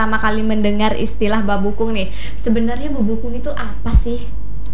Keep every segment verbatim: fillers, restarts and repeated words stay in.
pertama kali mendengar istilah babukung nih, sebenarnya babukung itu apa sih?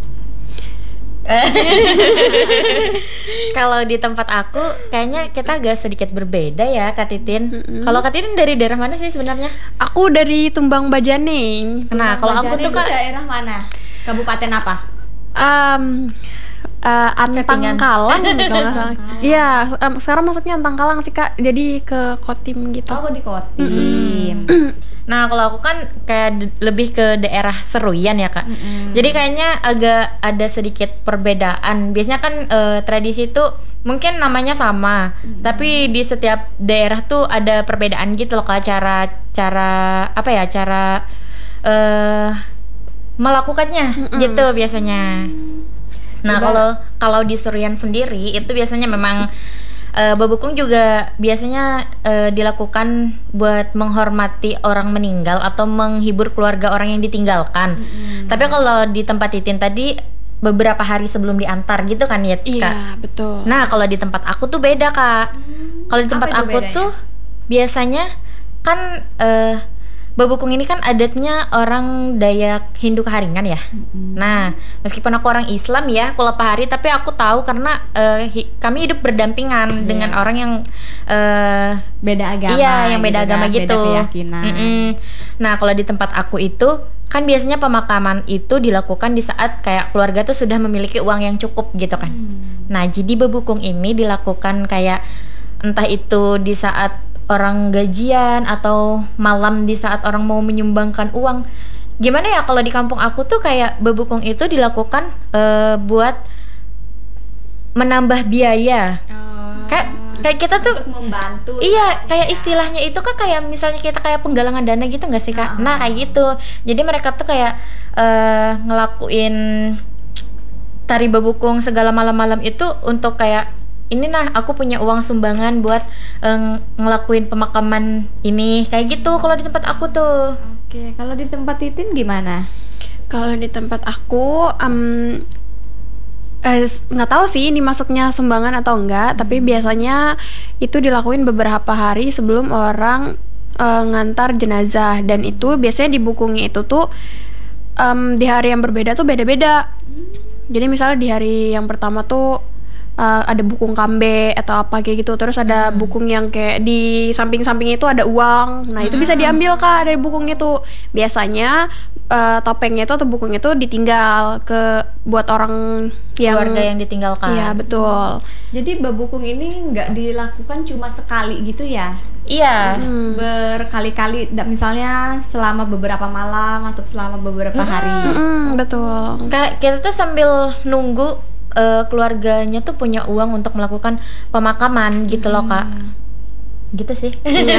Kalau di tempat aku kayaknya kita agak sedikit berbeda ya Kak Titin. Mm-hmm. Kalau Kak Titin dari daerah mana sih sebenarnya? Aku dari Tumbang Bajane. Nah, kalau aku tuh Kak daerah mana? Kabupaten apa? Um, uh, Antang Kalang kalau nggak salah. Iya, um, sekarang masuknya Antang Kalang sih Kak. Jadi ke Kotim gitu. Oh, di Kotim. Mm-hmm. Nah, kalau aku kan kayak d- lebih ke daerah Seruyan ya Kak. Mm-hmm. Jadi kayaknya agak ada sedikit perbedaan. Biasanya kan e, tradisi itu mungkin namanya sama, mm-hmm. tapi di setiap daerah tuh ada perbedaan gitu loh Kak. Cara cara apa ya? Cara e, melakukannya mm-hmm. gitu biasanya. Nah, kalau kalau di Seruyan sendiri itu biasanya memang Uh, babukung juga biasanya uh, dilakukan buat menghormati orang meninggal atau menghibur keluarga orang yang ditinggalkan. Mm-hmm. Tapi kalau di tempat Titin tadi beberapa hari sebelum diantar gitu kan ya Kak? Iya, betul. Nah, kalau di tempat aku tuh beda Kak. Hmm, kalau di tempat aku bedanya? Tuh biasanya kan uh, babukung ini kan adatnya orang Dayak Hindu Kaharingan ya. Mm-hmm. Nah, meskipun aku orang Islam ya, Kulapahari, tapi aku tahu karena uh, hi- kami hidup berdampingan yeah. dengan orang yang uh, beda agama. Iya, yang beda gitu agama kan, gitu. Beda keyakinan. Mm-mm. Nah, kalau di tempat aku itu kan biasanya pemakaman itu dilakukan di saat kayak keluarga tuh sudah memiliki uang yang cukup gitu kan. Hmm. Nah, jadi babukung ini dilakukan kayak entah itu di saat orang gajian atau malam di saat orang mau menyumbangkan uang. Gimana ya kalau di kampung aku tuh kayak babukung itu dilakukan uh, buat menambah biaya. Oh. Kayak kayak kita tuh untuk membantu. Iya, kayak istilahnya itu kan kayak misalnya kita kayak penggalangan dana gitu nggak sih Kak? Uh-huh. Nah, kayak gitu. Jadi mereka tuh kayak uh, ngelakuin tari babukung segala malam-malam itu untuk kayak ini nah aku punya uang sumbangan buat uh, ngelakuin pemakaman ini kayak gitu kalau di tempat aku tuh. Oke, kalau di tempat Titin gimana? Kalau di tempat aku um, nggak eh, tahu sih ini masuknya sumbangan atau enggak, hmm. tapi biasanya itu dilakuin beberapa hari sebelum orang uh, ngantar jenazah dan itu biasanya di bukungnya itu tuh um, di hari yang berbeda tuh beda-beda. Hmm. Jadi misalnya di hari yang pertama tuh Uh, ada bukung kambe atau apa kayak gitu, terus ada hmm. bukung yang kayak di samping-samping itu ada uang, nah itu hmm. bisa diambil Kak dari bukung itu. Biasanya uh, topengnya itu atau bukungnya itu ditinggal ke buat orang yang keluarga yang ditinggalkan. Iya betul. Jadi babukung ini nggak dilakukan cuma sekali gitu ya? Iya. Hmm. Berkali-kali, misalnya selama beberapa malam atau selama beberapa hmm. hari. Hmm, betul. Kayak kita tuh sambil nunggu Uh, keluarganya tuh punya uang untuk melakukan pemakaman gitu loh Kak. Hmm. Gitu sih.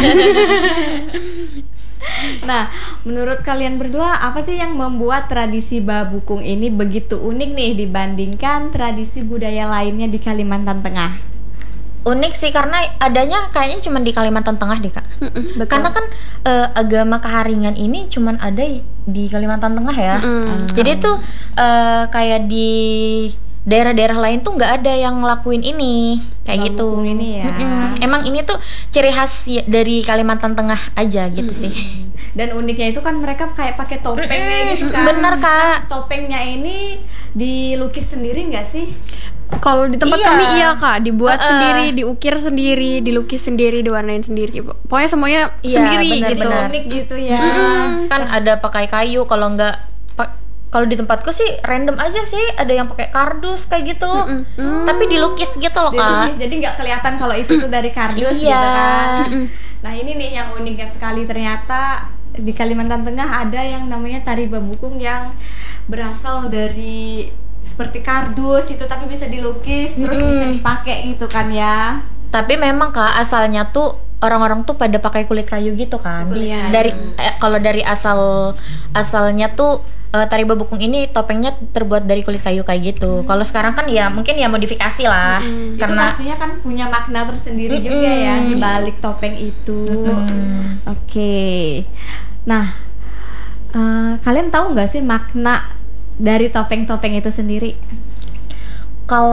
Nah, menurut kalian berdua apa sih yang membuat tradisi babukung ini begitu unik nih dibandingkan tradisi budaya lainnya di Kalimantan Tengah? Unik sih karena adanya kayaknya cuma di Kalimantan Tengah deh Kak. Mm-mm, karena kan uh, agama Kaharingan ini cuma ada di Kalimantan Tengah ya. Mm-mm. Jadi tuh uh, kayak di daerah-daerah lain tuh nggak ada yang ngelakuin ini kayak gitu. Ini ya. Mm-mm. Emang ini tuh ciri khas dari Kalimantan Tengah aja gitu mm-hmm. sih. Dan uniknya itu kan mereka kayak pakai topengnya mm-hmm. gitu kan. Bener Kak. Nah, topengnya ini dilukis sendiri nggak sih? Kalau di tempat iya. kami iya Kak, dibuat uh-uh. sendiri, diukir sendiri, dilukis sendiri, diwarnain sendiri. Pokoknya semuanya iya, sendiri bener, gitu. Bener. Unik gitu ya. Mm-hmm. Kan ada pakai kayu, kalau nggak pa- kalau di tempatku sih random aja sih, ada yang pakai kardus kayak gitu, mm-hmm. tapi dilukis gitu loh Kak. Dilukis, jadi nggak kelihatan kalau itu tuh dari kardus iya. gitu kan. Nah ini nih yang uniknya sekali, ternyata di Kalimantan Tengah ada yang namanya tari babukung yang berasal dari seperti kardus itu, tapi bisa dilukis terus mm-hmm. bisa dipakai gitu kan ya. Tapi memang Kak asalnya tuh orang-orang tuh pada pakai kulit kayu gitu kan. Iya. Dari eh, kalau dari asal asalnya tuh Uh, tari babukung ini topengnya terbuat dari kulit kayu kayak gitu. Hmm. Kalau sekarang kan ya mungkin ya modifikasi lah. Hmm. Karena itu pastinya kan punya makna tersendiri hmm. juga ya di balik topeng itu. Hmm. Oke. Okay. Nah, uh, kalian tahu nggak sih makna dari topeng-topeng itu sendiri? Kalau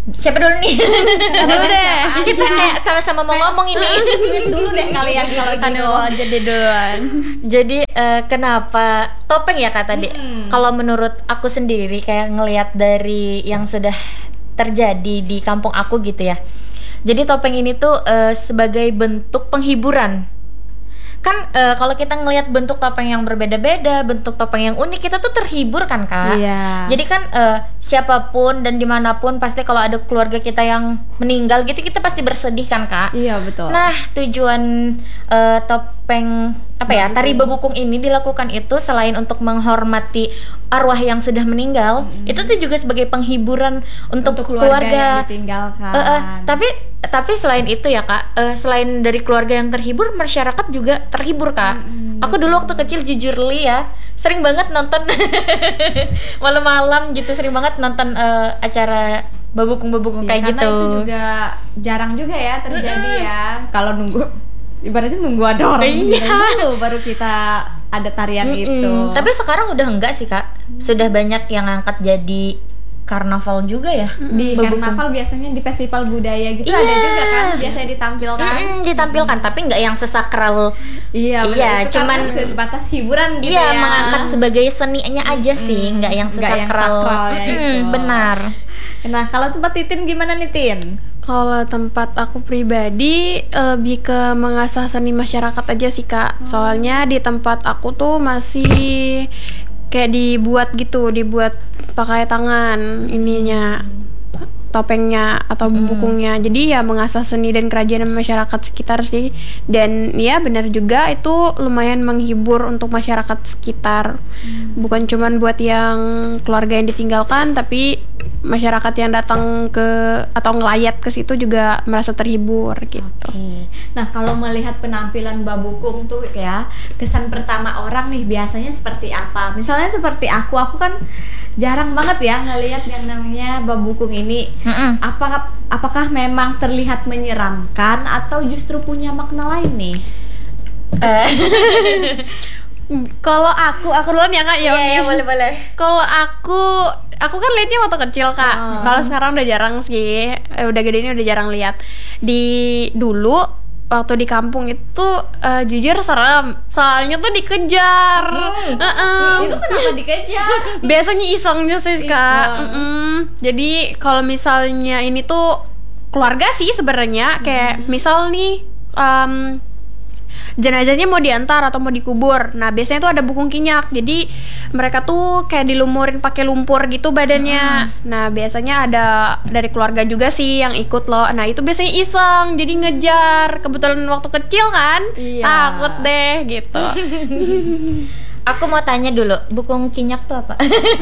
Siapa dulu nih? Dulu deh. Kita kayak sama-sama mau ngomong ini. Sweet dulu deh kalian kalau gitu. Jadi duluan. Jadi eh, kenapa topeng ya kak tadi? Mm-mm. Kalau menurut aku sendiri kayak ngelihat dari yang sudah terjadi di kampung aku gitu ya. Jadi topeng ini tuh eh, sebagai bentuk penghiburan. Kan eh, kalau kita ngelihat bentuk topeng yang berbeda-beda, bentuk topeng yang unik, kita tuh terhibur kan kak. Iya. Jadi kan eh, siapapun dan dimanapun pasti kalau ada keluarga kita yang meninggal gitu, kita pasti bersedih kan kak. Iya betul. Nah, tujuan eh, topeng apa ya, tari babukung ini dilakukan itu selain untuk menghormati arwah yang sudah meninggal, hmm. itu tuh juga sebagai penghiburan untuk, Untuk keluarga, keluarga. yang ditinggalkan. Eh, eh, tapi tapi selain itu ya kak, eh, selain dari keluarga yang terhibur, masyarakat juga terhibur kak. Hmm, Aku dulu waktu kecil jujur li ya, sering banget nonton malam-malam gitu, sering banget nonton eh, acara babukung-babukung Ya, kayak karena gitu. itu juga jarang juga ya terjadi ya. Kalau nunggu, ibaratnya nunggu ada orang Iya. meninggal dulu baru kita ada tarian Mm-mm. itu. Tapi sekarang udah enggak sih kak, sudah banyak yang angkat jadi karnaval juga ya. Di babukung. karnaval biasanya di festival budaya gitu Iya. ada juga kan biasanya ditampilkan. Mm-mm, ditampilkan, tapi nggak yang sesakral. Iya, benar. Iya, Itu cuman karena sebatas hiburan gitu Iya, ya. mengangkat sebagai seninya aja sih, nggak yang nggak yang sesakral. sakral ya Mm-mm, itu. benar. Nah, kalau tempat Titin gimana nih Tin? Kalau tempat aku pribadi lebih ke mengasah seni masyarakat aja sih kak. Soalnya di tempat aku tuh masih kayak dibuat gitu, dibuat pakai tangan ininya, topengnya atau bukungnya. Jadi ya mengasah seni dan kerajinan masyarakat sekitar sih. Dan ya benar juga itu lumayan menghibur untuk masyarakat sekitar. Bukan cuman buat yang keluarga yang ditinggalkan, tapi masyarakat yang datang ke atau ngelayat ke situ juga merasa terhibur gitu. Oke. Nah, kalau melihat penampilan babukung tuh ya, kesan pertama orang nih biasanya seperti apa? Misalnya seperti aku, aku kan jarang banget ya ngelihat yang namanya babukung ini. Mm-mm. Apakah apakah memang terlihat menyeramkan atau justru punya makna lain nih? Eh, Kalau aku, aku duluan ya kak. Iya, iya, Uni. boleh boleh. Kalau aku, aku kan liatnya waktu kecil kak. Oh. Kalau sekarang udah jarang sih. Eh, udah gede ini udah jarang lihat. Di dulu waktu di kampung itu eh, jujur serem. Soalnya tuh dikejar. Hmm. Heeh. Itu kenapa dikejar? Biasanya isengnya sih kak. Iseng. Mm-mm. Jadi kalau misalnya ini tuh keluarga sih sebenarnya kayak misal nih. em, jenazahnya mau diantar atau mau dikubur. Nah, biasanya tuh ada bukung kinyak. Jadi mereka tuh kayak dilumurin pakai lumpur gitu badannya. Nah, biasanya ada dari keluarga juga sih yang ikut loh. Nah, itu biasanya iseng, jadi ngejar. Kebetulan waktu kecil kan, Iya. takut deh gitu. Aku mau tanya dulu, bukung kinyak tuh apa?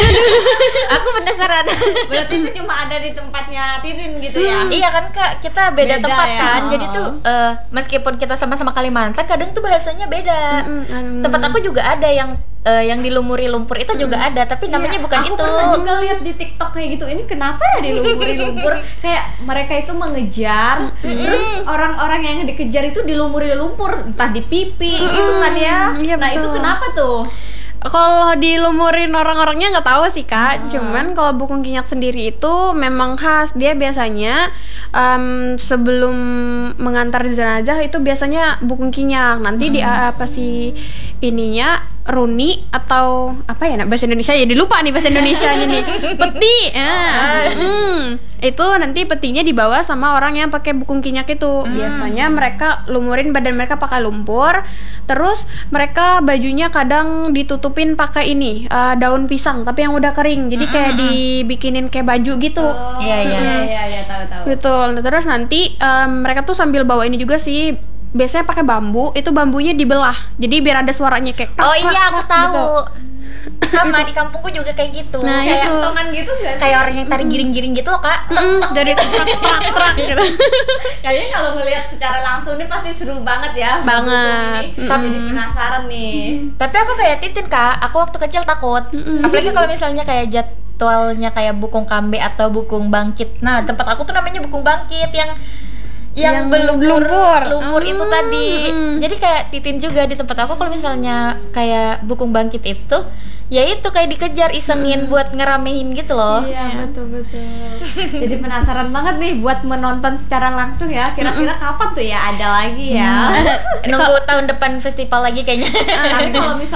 Aku penasaran. Berarti itu cuma ada di tempatnya Titin gitu ya? Iya kan kak, kita beda, Beda tempat ya, kan. oh. Jadi tuh eh, meskipun kita sama-sama Kalimantan, kadang tuh bahasanya beda. Mm, anu. Tempat aku juga ada yang eh, yang dilumuri lumpur itu juga ada, tapi namanya Iya, bukan aku itu. pernah juga lihat di TikTok kayak gitu. Ini kenapa ya dilumuri lumpur? Kayak mereka itu mengejar, terus orang-orang yang dikejar itu dilumuri lumpur, entah di pipi, gitu kan ya. Iya, Nah, itu betul. kenapa tuh? Kalau dilumurin orang-orangnya nggak tahu sih kak. Cuman kalau bukung kinyak sendiri itu memang khas. Dia biasanya em, sebelum mengantar jenazah itu biasanya bukung kinyak. Nanti di apa sih ininya runi atau apa ya nah, bahasa Indonesia ya dilupa nih bahasa Indonesianya nih. Peti. Ah. Mm. Itu nanti petinya dibawa sama orang yang pakai bukung kinyak itu. Biasanya mereka lumurin badan mereka pakai lumpur. Terus mereka bajunya kadang ditutupin pakai ini eh, daun pisang tapi yang udah kering. Jadi kayak dibikinin kayak baju gitu. Iya, iya. Iya, iya, iya, tahu tahu. Betul. Nah, terus nanti em, mereka tuh sambil bawa ini juga sih. Biasanya pakai bambu, itu bambunya dibelah. Jadi biar ada suaranya kayak Oh krak, iya, krak, aku krak tahu. gitu. Sama di kampungku juga kayak gitu. Nah, kayak itu. Kentongan gitu nggak sih? kayak orang yang tarik giring-giring gitu loh kak. Mm, dari trak trak trak gitu. Kayaknya kalau ngelihat secara langsung ini pasti seru banget ya. Banget. Ini. Mm-mm. Tapi jadi penasaran nih. Tapi aku kayak Titin kak, aku waktu kecil takut. Apalagi kalau misalnya kayak jadwalnya kayak bukung kambe atau bukung bangkit. Nah, tempat aku tuh namanya bukung bangkit yang yang, Yang belum lumpur. lumpur itu Hmm. tadi. Jadi kayak Titin juga di tempat aku kalau misalnya kayak bukung bangkit itu ya itu kayak dikejar isengin buat ngeramein gitu loh. Iya, betul betul. Jadi penasaran banget nih buat menonton secara langsung ya. Kira-kira kapan tuh ya ada lagi ya? Nunggu tahun depan festival lagi kayaknya. Tapi kalau